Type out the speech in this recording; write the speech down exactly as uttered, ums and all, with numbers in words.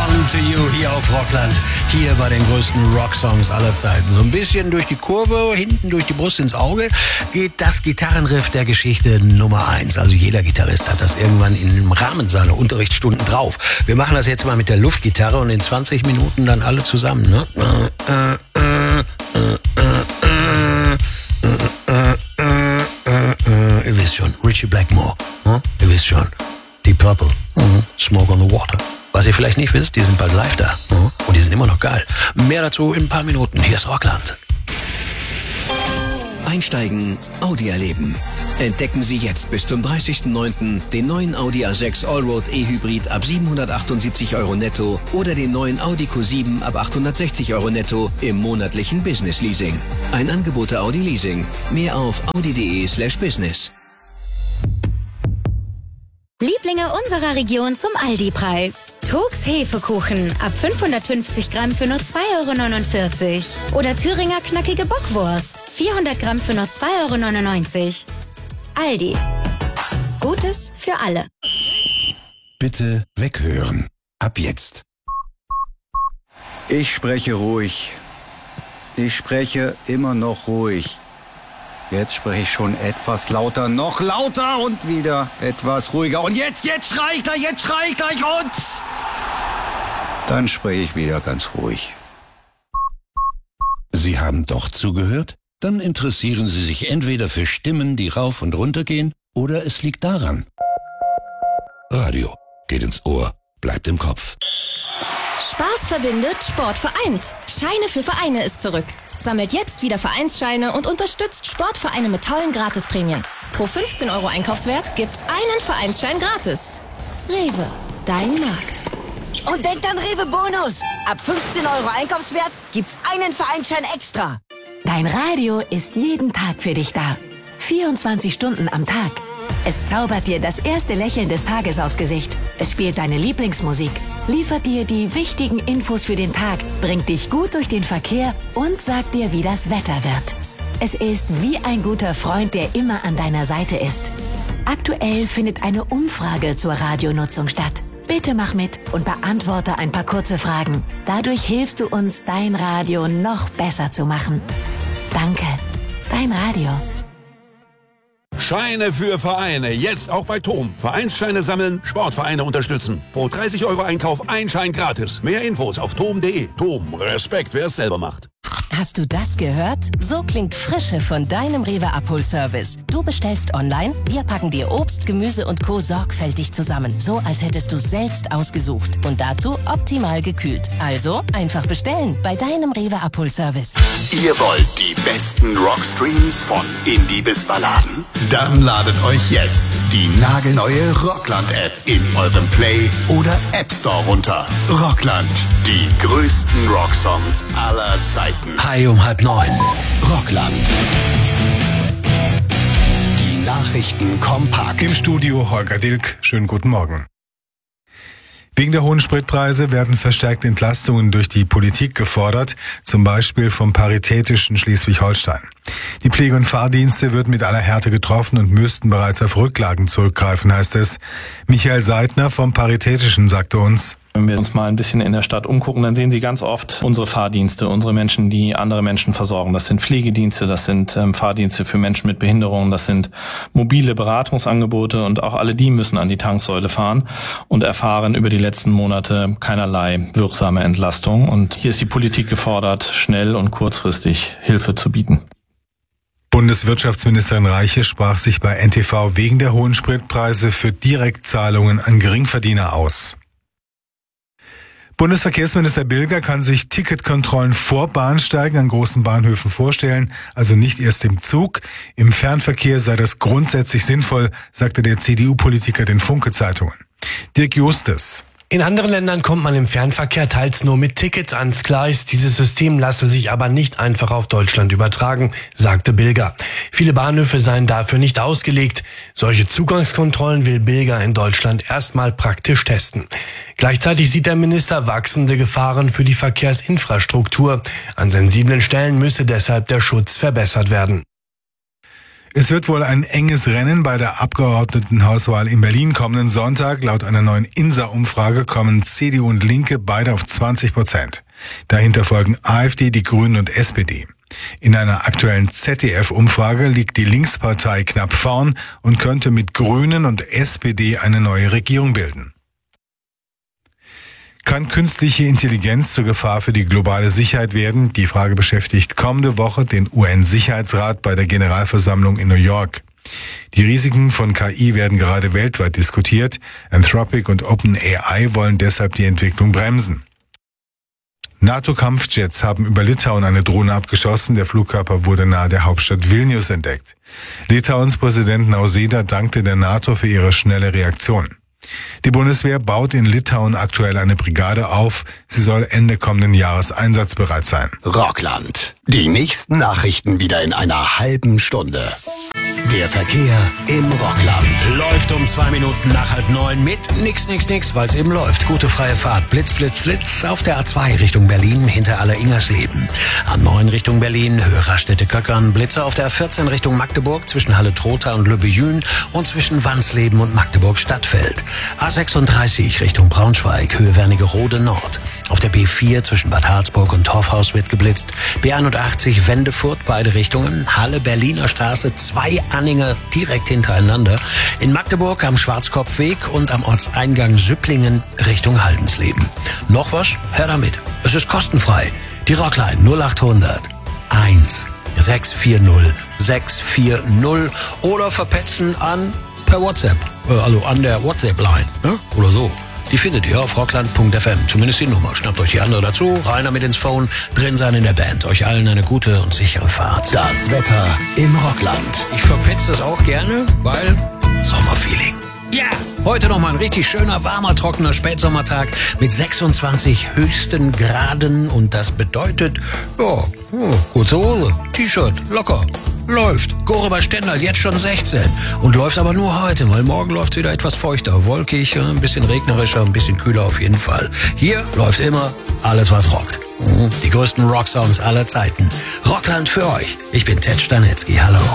Belong to You hier auf Rockland, hier bei den größten Rocksongs aller Zeiten. So ein bisschen durch die Kurve, hinten durch die Brust ins Auge geht das Gitarrenriff der Geschichte Nummer eins. Also jeder Gitarrist hat das irgendwann im Rahmen seiner Unterrichtsstunden drauf. Wir machen das jetzt mal mit der Luftgitarre und in zwanzig Minuten dann alle zusammen, ne? Ihr wisst schon, Richie Blackmore, hm? Ihr wisst schon, Deep Purple, hm? Smoke on the Water. Was ihr vielleicht nicht wisst, die sind bald live da, hm? Und die sind immer noch geil. Mehr dazu in ein paar Minuten. Hier ist Rockland. Einsteigen, Audi erleben. Entdecken Sie jetzt bis zum dreißigsten neunten den neuen Audi A sechs Allroad E-Hybrid ab siebenhundertachtundsiebzig Euro netto oder den neuen Audi Q sieben ab achthundertsechzig Euro netto im monatlichen Business Leasing. Ein Angebot der Audi Leasing. Mehr auf audi.de slash business. Lieblinge unserer Region zum Aldi-Preis. Togs Hefekuchen ab fünfhundertfünfzig Gramm für nur zwei Euro neunundvierzig. Oder Thüringer knackige Bockwurst, vierhundert Gramm für nur zwei Euro neunundneunzig. Aldi. Gutes für alle. Bitte weghören. Ab jetzt. Ich spreche ruhig. Ich spreche immer noch ruhig. Jetzt spreche ich schon etwas lauter, noch lauter und wieder etwas ruhiger. Und jetzt, jetzt schrei ich gleich, jetzt schrei ich gleich und... Dann spreche ich wieder ganz ruhig. Sie haben doch zugehört? Dann interessieren Sie sich entweder für Stimmen, die rauf und runter gehen, oder es liegt daran. Radio geht ins Ohr, bleibt im Kopf. Spaß verbindet, Sport vereint. Scheine für Vereine ist zurück. Sammelt jetzt wieder Vereinsscheine und unterstützt Sportvereine mit tollen Gratisprämien. Pro fünfzehn Euro Einkaufswert gibt's einen Vereinsschein gratis. Rewe, dein Markt. Und denkt an Rewe Bonus. Ab fünfzehn Euro Einkaufswert gibt's einen Vereinsschein extra. Dein Radio ist jeden Tag für dich da. vierundzwanzig Stunden am Tag. Es zaubert dir das erste Lächeln des Tages aufs Gesicht. Es spielt deine Lieblingsmusik, liefert dir die wichtigen Infos für den Tag, bringt dich gut durch den Verkehr und sagt dir, wie das Wetter wird. Es ist wie ein guter Freund, der immer an deiner Seite ist. Aktuell findet eine Umfrage zur Radionutzung statt. Bitte mach mit und beantworte ein paar kurze Fragen. Dadurch hilfst du uns, dein Radio noch besser zu machen. Danke, dein Radio. Scheine für Vereine, jetzt auch bei Tom. Vereinsscheine sammeln, Sportvereine unterstützen. Pro dreißig Euro Einkauf ein Schein gratis. Mehr Infos auf tom punkt de. Tom, Respekt, wer es selber macht. Hast du das gehört? So klingt Frische von deinem Rewe Abholservice. Du bestellst online, wir packen dir Obst, Gemüse und Co. sorgfältig zusammen. So, als hättest du selbst ausgesucht. Und dazu optimal gekühlt. Also, einfach bestellen bei deinem Rewe Abholservice. Ihr wollt die besten Rockstreams von Indie bis Balladen? Dann ladet euch jetzt die nagelneue Rockland-App in eurem Play- oder App Store runter. Rockland, die größten Rocksongs aller Zeiten. Hi um halb neun. Rockland. Die Nachrichten kompakt. Im Studio Holger Dilk. Schönen guten Morgen. Wegen der hohen Spritpreise werden verstärkte Entlastungen durch die Politik gefordert, zum Beispiel vom Paritätischen Schleswig-Holstein. Die Pflege- und Fahrdienste wird mit aller Härte getroffen und müssten bereits auf Rücklagen zurückgreifen, heißt es. Michael Seidner vom Paritätischen sagte uns: Wenn wir uns mal ein bisschen in der Stadt umgucken, dann sehen Sie ganz oft unsere Fahrdienste, unsere Menschen, die andere Menschen versorgen. Das sind Pflegedienste, das sind ähm, Fahrdienste für Menschen mit Behinderungen, das sind mobile Beratungsangebote und auch alle die müssen an die Tanksäule fahren und erfahren über die letzten Monate keinerlei wirksame Entlastung. Und hier ist die Politik gefordert, schnell und kurzfristig Hilfe zu bieten. Bundeswirtschaftsministerin Reiche sprach sich bei N T V wegen der hohen Spritpreise für Direktzahlungen an Geringverdiener aus. Bundesverkehrsminister Bilger kann sich Ticketkontrollen vor Bahnsteigen an großen Bahnhöfen vorstellen, also nicht erst im Zug. Im Fernverkehr sei das grundsätzlich sinnvoll, sagte der C D U-Politiker den Funke-Zeitungen. Dirk Justus. In anderen Ländern kommt man im Fernverkehr teils nur mit Tickets ans Gleis. Dieses System lasse sich aber nicht einfach auf Deutschland übertragen, sagte Bilger. Viele Bahnhöfe seien dafür nicht ausgelegt. Solche Zugangskontrollen will Bilger in Deutschland erstmal praktisch testen. Gleichzeitig sieht der Minister wachsende Gefahren für die Verkehrsinfrastruktur. An sensiblen Stellen müsse deshalb der Schutz verbessert werden. Es wird wohl ein enges Rennen bei der Abgeordnetenhauswahl in Berlin kommenden Sonntag. Laut einer neuen INSA-Umfrage kommen C D U und Linke beide auf zwanzig Prozent. Dahinter folgen AfD, die Grünen und S P D. In einer aktuellen Z D F-Umfrage liegt die Linkspartei knapp vorn und könnte mit Grünen und S P D eine neue Regierung bilden. Kann künstliche Intelligenz zur Gefahr für die globale Sicherheit werden? Die Frage beschäftigt kommende Woche den U N-Sicherheitsrat bei der Generalversammlung in New York. Die Risiken von K I werden gerade weltweit diskutiert. Anthropic und OpenAI wollen deshalb die Entwicklung bremsen. NATO-Kampfjets haben über Litauen eine Drohne abgeschossen. Der Flugkörper wurde nahe der Hauptstadt Vilnius entdeckt. Litauens Präsident Nausėda dankte der NATO für ihre schnelle Reaktion. Die Bundeswehr baut in Litauen aktuell eine Brigade auf. Sie soll Ende kommenden Jahres einsatzbereit sein. Rockland. Die nächsten Nachrichten wieder in einer halben Stunde. Der Verkehr im Rockland. Läuft um zwei Minuten nach halb neun mit nix, nix, nix, weil es eben läuft. Gute freie Fahrt. Blitz, Blitz, Blitz auf der A zwei Richtung Berlin hinter Aller-Ingersleben. A neun Richtung Berlin, Höhe Raststätte-Köckern. Blitze auf der A vierzehn Richtung Magdeburg zwischen Halle-Trotha und Lübbejün und zwischen Wansleben und Magdeburg-Stadtfeld. A sechsunddreißig Richtung Braunschweig, Höhe Wernigerode Nord. Auf der B vier zwischen Bad Harzburg und Torfhaus wird geblitzt. B einundachtzig Wendefurt, beide Richtungen. Halle-Berliner Straße, zwei Anhänger direkt hintereinander. In Magdeburg am Schwarzkopfweg und am Ortseingang Süpplingen Richtung Haldensleben. Noch was? Hör damit. Es ist kostenfrei. Die Rockline null achthundert eins sechs vier null sechs vier null oder verpetzen an per WhatsApp. Also an der WhatsApp-Line, ne? Oder so. Die findet ihr auf rockland punkt f m. Zumindest die Nummer. Schnappt euch die andere dazu. Reiner mit ins Phone. Drin sein in der Band. Euch allen eine gute und sichere Fahrt. Das Wetter im Rockland. Ich verpetze es auch gerne, weil Sommerfeeling. Ja, heute nochmal ein richtig schöner, warmer, trockener Spätsommertag mit sechsundzwanzig höchsten Graden. Und das bedeutet, ja, oh, kurze Hose, T-Shirt, locker. Läuft. Gore bei Stendal jetzt schon sechzehn. Und läuft aber nur heute, weil morgen läuft wieder etwas feuchter, wolkig, ein bisschen regnerischer, ein bisschen kühler auf jeden Fall. Hier läuft immer alles, was rockt. Die größten Rocksongs aller Zeiten. Rockland für euch. Ich bin Ted Stanetzky. Hallo.